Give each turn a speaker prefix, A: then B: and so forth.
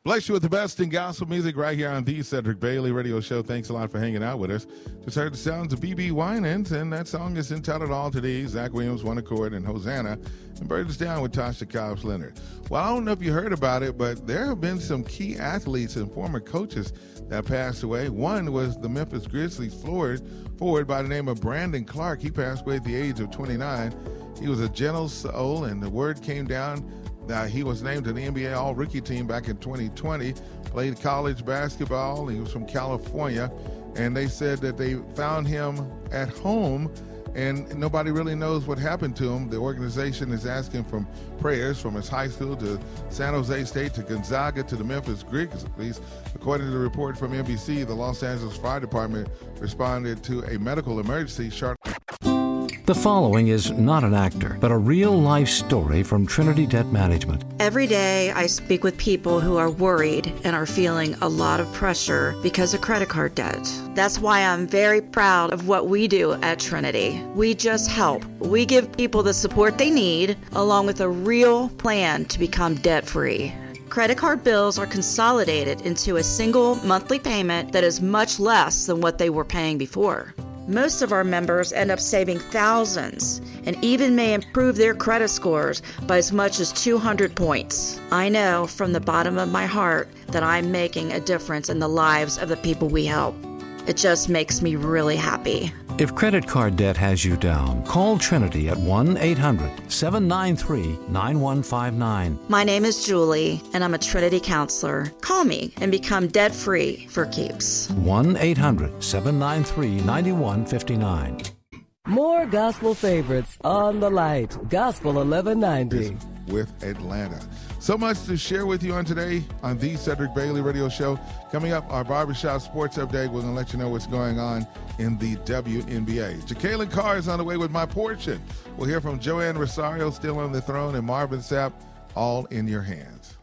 A: Bless you with the best in gospel music right here on the Cedric Bailey Radio Show. Thanks a lot for hanging out with us. Just heard the sounds of B.B. Winans, and that song is entitled All Today. Zach Williams, One Accord, and Hosanna, and Birds Down with Tasha Cobbs Leonard. Well, I don't know if you heard about it, but there have been some key athletes and former coaches that passed away. One was the Memphis Grizzlies forward by the name of Brandon Clark. He passed away at the age of 29. He was a gentle soul, and the word came down. He was named to the NBA All-Rookie team back in 2020, played college basketball. He was from California, and they said that they found him at home, and nobody really knows what happened to him. The organization is asking for prayers from his high school to San Jose State to Gonzaga to the Memphis Grizzlies. According to the report from NBC, the Los Angeles Fire Department responded to a medical emergency.
B: The following is not an actor, but a real-life story from Trinity Debt Management.
C: Every day I speak with people who are worried and are feeling a lot of pressure because of credit card debt. That's why I'm very proud of what we do at Trinity. We just help. We give people the support they need, along with a real plan to become debt-free. Credit card bills are consolidated into a single monthly payment that is much less than what they were paying before. Most of our members end up saving thousands and even may improve their credit scores by as much as 200 points. I know from the bottom of my heart that I'm making a difference in the lives of the people we help. It just makes me really happy.
B: If credit card debt has you down, call Trinity at 1-800-793-9159.
C: My name is Julie, and I'm a Trinity counselor. Call me and become debt-free for keeps.
B: 1-800-793-9159.
D: More gospel favorites on the light. Gospel 1190.
A: With Atlanta. So much to share with you on today on the Cedric Bailey Radio Show. Coming up, our Barbershop Sports Update. We're going to let you know what's going on in the WNBA. Jacqueline Carr is on the way with My Portion. We'll hear from Joanne Rosario, still on the throne, and Marvin Sapp, all in your hands.